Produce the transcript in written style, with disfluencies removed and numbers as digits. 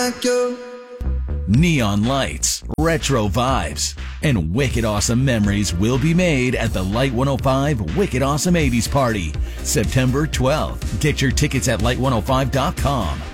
like you. Neon lights, retro vibes, and wicked awesome memories will be made at the Light 105 Wicked Awesome 80s Party, September 12th. Get your tickets at light105.com